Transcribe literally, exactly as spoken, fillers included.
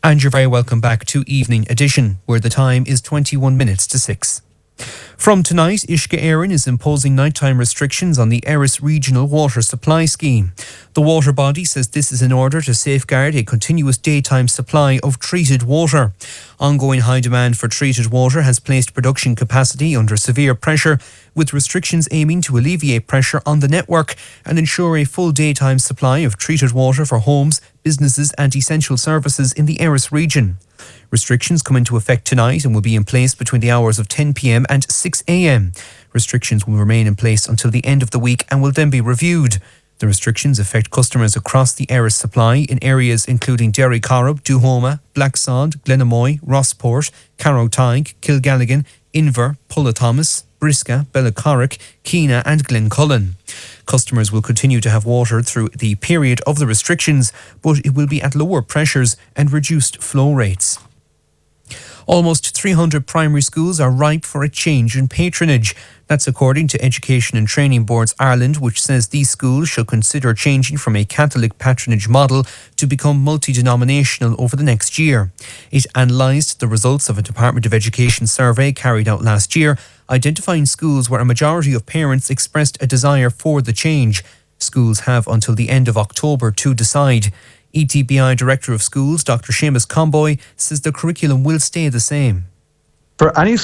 And you're very welcome back to Evening Edition, where the time is twenty-one minutes to six. From tonight, Uisce Éireann is imposing nighttime restrictions on the Erris Regional Water Supply Scheme. The water body says this is in order to safeguard a continuous daytime supply of treated water. Ongoing high demand for treated water has placed production capacity under severe pressure, with restrictions aiming to alleviate pressure on the network and ensure a full daytime supply of treated water for homes, businesses and essential services in the Erris region. Restrictions come into effect tonight and will be in place between the hours of ten p m and six a m. Restrictions will remain in place until the end of the week and will then be reviewed. The restrictions affect customers across the Erris supply in areas including Derrycorrib, Duhoma, Blacksod, Glenamoy, Rossport, Carrowtyke, Kilgalligan, Inver, Pulla-Thomas, Brisca, Bellacorrick, Keena and Glencullen. Customers will continue to have water through the period of the restrictions, but it will be at lower pressures and reduced flow rates. Almost three hundred primary schools are ripe for a change in patronage. That's according to Education and Training Boards Ireland, which says these schools should consider changing from a Catholic patronage model to become multi-denominational over the next year. It analysed the results of a Department of Education survey carried out last year, identifying schools where a majority of parents expressed a desire for the change. Schools have until the end of October to decide. E T B I Director of Schools, Doctor Seamus Comboy, says the curriculum will stay the same. For any